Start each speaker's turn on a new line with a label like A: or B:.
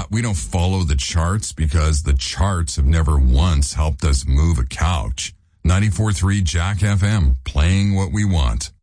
A: we don't follow the charts because the charts have never once helped us move a couch. 94.3 Jack FM, playing what we want.